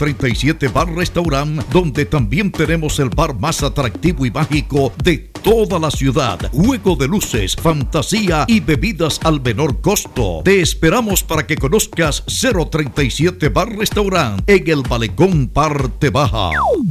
037 Bar Restaurant, donde también tenemos el bar más atractivo y mágico de toda la ciudad. Juego de luces, fantasía y bebidas al menor costo. Te esperamos para que conozcas 037 Bar Restaurant en el Malecón Parte Baja.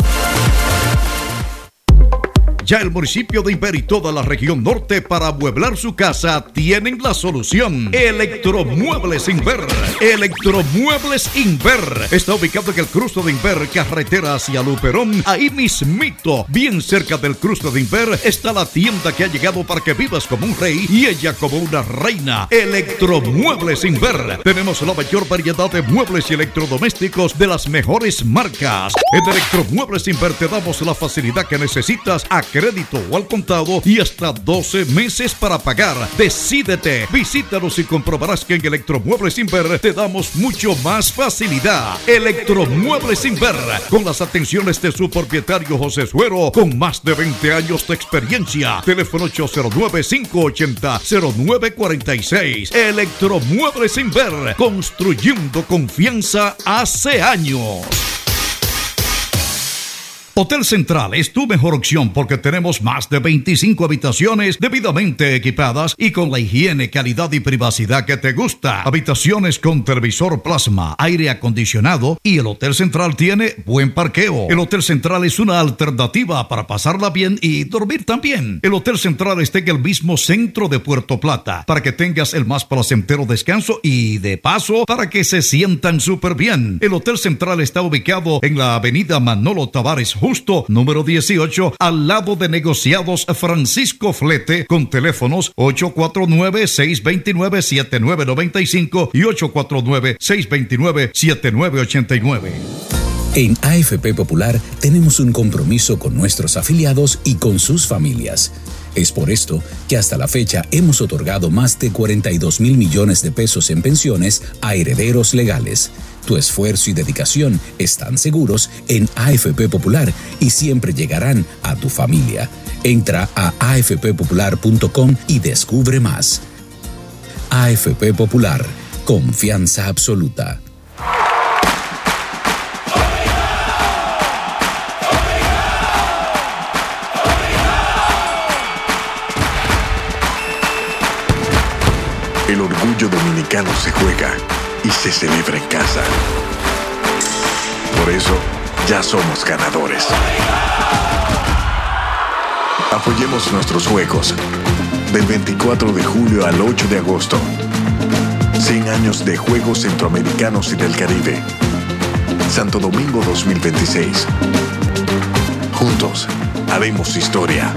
Ya el municipio de Inver y toda la región norte para amueblar su casa tienen la solución. Electromuebles Inver. Electromuebles Inver. Está ubicado en el cruce de Inver, carretera hacia Luperón. Ahí mismito, bien cerca del cruce de Inver, está la tienda que ha llegado para que vivas como un rey y ella como una reina. Electromuebles Inver. Tenemos la mayor variedad de muebles y electrodomésticos de las mejores marcas. En Electromuebles Inver te damos la facilidad que necesitas a crédito o al contado y hasta 12 meses para pagar. Decídete, visítanos y comprobarás que en Electromuebles Inver te damos mucho más facilidad. Electromuebles Inver, con las atenciones de su propietario José Suero, con más de 20 años de experiencia. Teléfono 809-580-0946. Electromuebles Inver, construyendo confianza hace años. Hotel Central es tu mejor opción porque tenemos más de 25 habitaciones debidamente equipadas y con la higiene, calidad y privacidad que te gusta. Habitaciones con televisor plasma, aire acondicionado y el Hotel Central tiene buen parqueo. El Hotel Central es una alternativa para pasarla bien y dormir también. El Hotel Central está en el mismo centro de Puerto Plata para que tengas el más placentero descanso y de paso para que se sientan súper bien. El Hotel Central está ubicado en la avenida Manolo Tavares Justo, número 18, al lado de Negociados Francisco Flete, con teléfonos 849-629-7995 y 849-629-7989. En AFP Popular tenemos un compromiso con nuestros afiliados y con sus familias. Es por esto que hasta la fecha hemos otorgado más de 42,000 millones de pesos en pensiones a herederos legales. Tu esfuerzo y dedicación están seguros en AFP Popular y siempre llegarán a tu familia. Entra a afppopular.com y descubre más. AFP Popular, confianza absoluta. El orgullo dominicano se juega y se celebra en casa. Por eso, ya somos ganadores. Apoyemos nuestros juegos. Del 24 de julio al 8 de agosto. 100 años de Juegos Centroamericanos y del Caribe. Santo Domingo 2026. Juntos, haremos historia.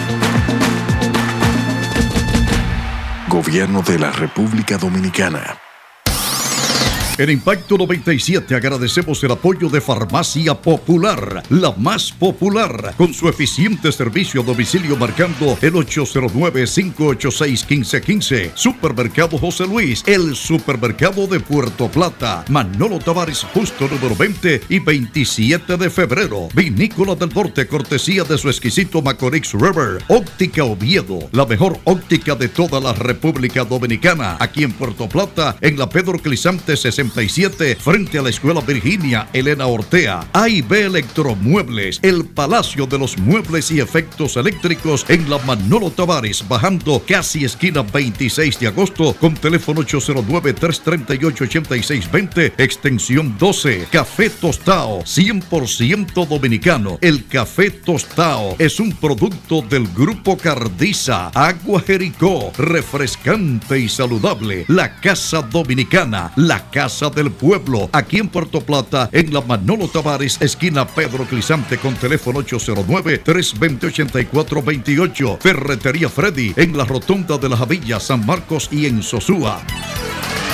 Gobierno de la República Dominicana. En Impacto 97 agradecemos el apoyo de Farmacia Popular, la más popular, con su eficiente servicio a domicilio marcando el 809-586-1515. Supermercado José Luis, el supermercado de Puerto Plata. Manolo Tavares Justo, número 20 y 27 de febrero. Vinícola del Norte, cortesía de su exquisito Macorix River. Óptica Oviedo, la mejor óptica de toda la República Dominicana. Aquí en Puerto Plata, en la Pedro Clisante 67, frente a la Escuela Virginia Elena Ortea. A&B Electromuebles, el Palacio de los Muebles y Efectos Eléctricos en la Manolo Tavares, bajando casi esquina 26 de agosto, con teléfono 809-338-8620, extensión 12. Café Tostao, 100% dominicano. El Café Tostao es un producto del Grupo Cardiza. Agua Jericó, refrescante y saludable. La Casa Dominicana, la Casa del Pueblo, aquí en Puerto Plata, en la Manolo Tavares, esquina Pedro Clisante, con teléfono 809-320-8428. Ferretería Freddy, en la Rotonda de la Javilla, San Marcos y en Sosúa.